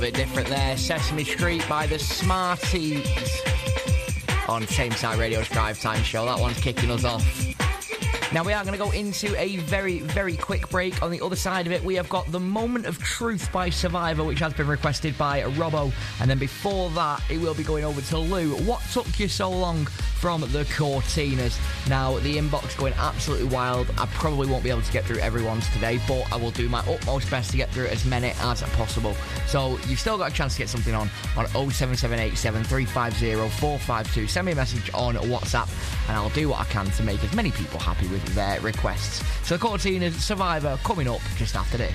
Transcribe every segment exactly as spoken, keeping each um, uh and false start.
Bit different there. Sesame Street by the Smarties on Tameside Radio's Drive Time Show. That one's kicking us off. Now we are going to go into a very, very quick break. On the other side of it, we have got The Moment of Truth by Survivor, which has been requested by Robbo. And then before that, it will be going over to Lou. What Took You So Long from the Cortinas. Now, the inbox going absolutely wild. I probably won't be able to get through everyone's today, but I will do my utmost best to get through as many as possible. So you've still got a chance to get something on on oh seven seven eight seven three five oh four five two. Send me a message on WhatsApp and I'll do what I can to make as many people happy with their requests. So the Cortinas, Survivor, coming up just after this.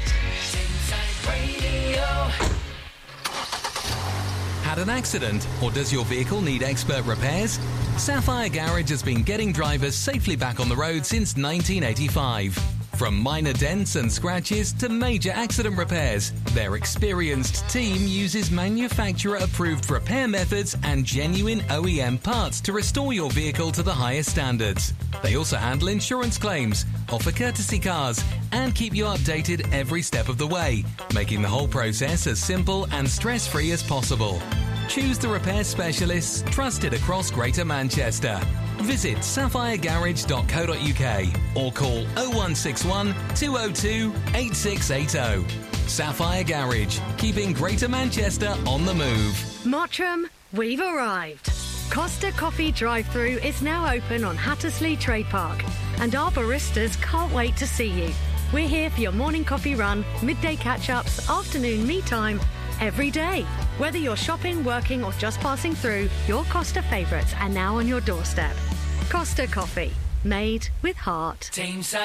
Had an accident, or does your vehicle need expert repairs? Sapphire Garage has been getting drivers safely back on the road since nineteen eighty-five. From minor dents and scratches to major accident repairs, their experienced team uses manufacturer-approved repair methods and genuine O E M parts to restore your vehicle to the highest standards. They also handle insurance claims, offer courtesy cars, and keep you updated every step of the way, making the whole process as simple and stress-free as possible. Choose the repair specialists trusted across Greater Manchester. Visit sapphire garage dot co dot uk or call oh one six one, two oh two, eight six eight oh. Sapphire Garage, keeping Greater Manchester on the move. Mottram, we've arrived. Costa Coffee drive-thru is now open on Hattersley Trade Park, and our baristas can't wait to see you. We're here for your morning coffee run, midday catch-ups, afternoon me time, every day. Whether you're shopping, working or just passing through, your Costa favourites are now on your doorstep. Costa Coffee, made with heart.